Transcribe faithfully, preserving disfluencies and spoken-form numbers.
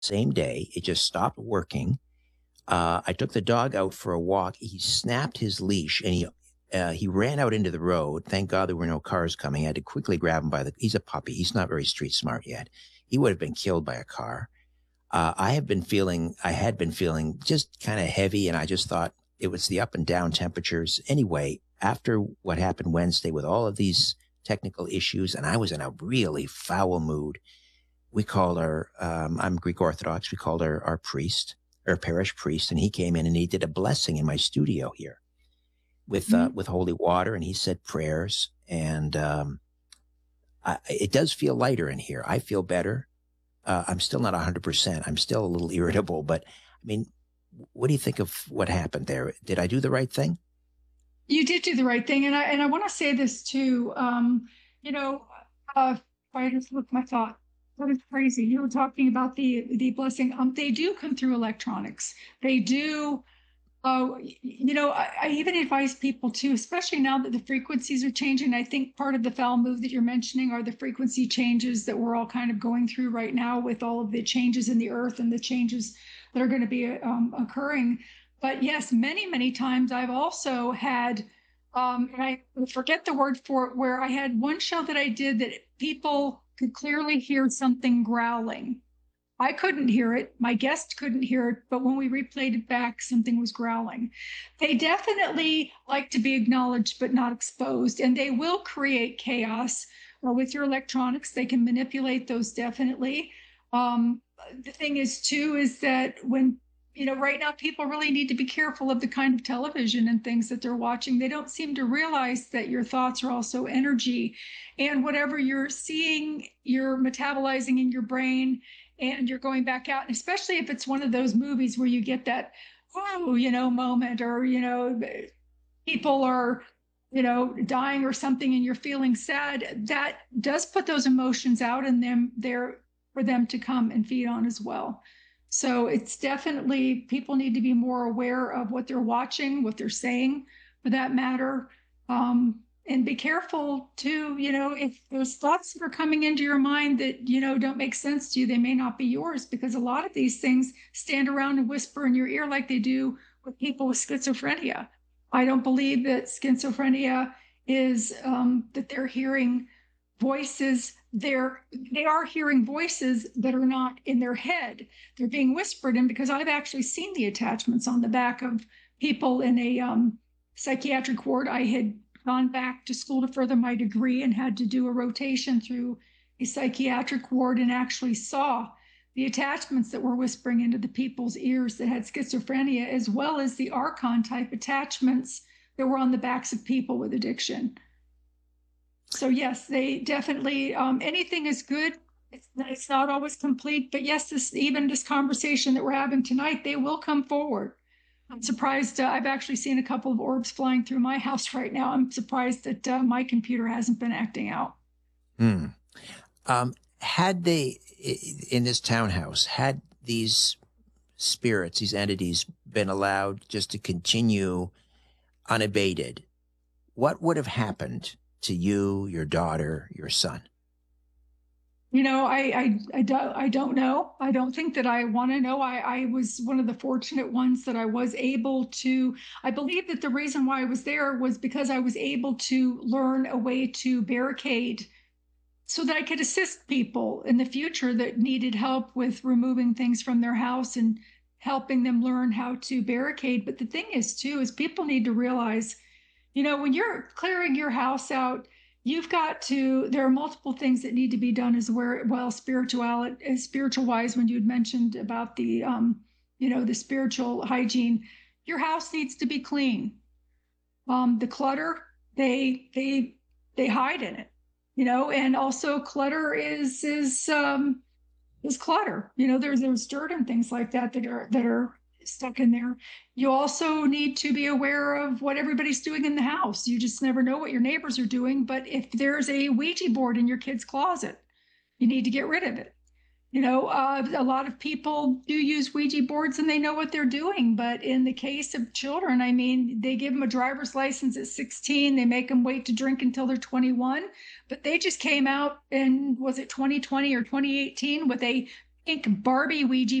same day. It just stopped working. Uh, I took the dog out for a walk. He snapped his leash and he uh, he ran out into the road. Thank God there were no cars coming. I had to quickly grab him by the. He's a puppy. He's not very street smart yet. He would have been killed by a car. Uh, I have been feeling. I had been feeling just kind of heavy, and I just thought it was the up and down temperatures. Anyway, after what happened Wednesday with all of these technical issues, and I was in a really foul mood. We called our. Um, I'm Greek Orthodox. We called our our priest or parish priest, and he came in and he did a blessing in my studio here with uh, Mhm. with holy water, and he said prayers, and um, I, it does feel lighter in here. I feel better. Uh, I'm still not one hundred percent. I'm still a little irritable, but I mean, what do you think of what happened there? Did I do the right thing? You did do the right thing, and I and I want to say this too. Um, you know, uh, I just look my thought. That is crazy. You were talking about the the blessing. Um, they do come through electronics. They do. Uh, you know, I, I even advise people to, especially now that the frequencies are changing. I think part of the foul move that you're mentioning are the frequency changes that we're all kind of going through right now with all of the changes in the earth and the changes that are going to be um, occurring. But yes, many, many times I've also had, um, and I forget the word for it, where I had one show that I did that people could clearly hear something growling. I couldn't hear it. My guest couldn't hear it, but when we replayed it back, something was growling. They definitely like to be acknowledged but not exposed, and they will create chaos uh, with your electronics. They can manipulate those definitely. Um, the thing is, too, is that when you know, right now people really need to be careful of the kind of television and things that they're watching. They don't seem to realize that your thoughts are also energy, and whatever you're seeing, you're metabolizing in your brain and you're going back out, and especially if it's one of those movies where you get that oh you know moment, or you know people are you know dying or something and you're feeling sad, that does put those emotions out in them there for them to come and feed on as well. So it's definitely, people need to be more aware of what they're watching, what they're saying for that matter. um, and be careful too, you know, if there's thoughts that are coming into your mind that, you know, don't make sense to you, they may not be yours, because a lot of these things stand around and whisper in your ear like they do with people with schizophrenia. I don't believe that schizophrenia is um, that they're hearing voices. They're they are hearing voices that are not in their head. They're being whispered in, because I've actually seen the attachments on the back of people in a um, psychiatric ward. I had gone back to school to further my degree and had to do a rotation through a psychiatric ward and actually saw the attachments that were whispering into the people's ears that had schizophrenia, as well as the archon type attachments that were on the backs of people with addiction. So yes, they definitely, um, anything is good. It's, it's not always complete, but yes, this even this conversation that we're having tonight, they will come forward. I'm surprised. Uh, I've actually seen a couple of orbs flying through my house right now. I'm surprised that uh, my computer hasn't been acting out. Hmm. Um, had they in this townhouse had these spirits, these entities, been allowed just to continue unabated, what would have happened to you, your daughter, your son? You know, I, I, I, don't, I don't know. I don't think that I want to know. I, I was one of the fortunate ones that I was able to. I believe that the reason why I was there was because I was able to learn a way to barricade so that I could assist people in the future that needed help with removing things from their house and helping them learn how to barricade. But the thing is, too, is people need to realize, you know, when you're clearing your house out, you've got to, there are multiple things that need to be done as where, well, spirituality, as spiritual wise, when you'd mentioned about the, um, you know, the spiritual hygiene, your house needs to be clean. Um, the clutter, they, they, they hide in it, you know, and also clutter is, is, um, is clutter. You know, there's there's dirt and things like that that are that are stuck in there. You also need to be aware of what everybody's doing in the house. You just never know what your neighbors are doing. But if there's a Ouija board in your kid's closet, you need to get rid of it. You know, uh, a lot of people do use Ouija boards and they know what they're doing. But in the case of children, I mean, they give them a driver's license at sixteen, they make them wait to drink until they're twenty-one. But they just came out in, was it twenty twenty or twenty eighteen, with a think Barbie Ouija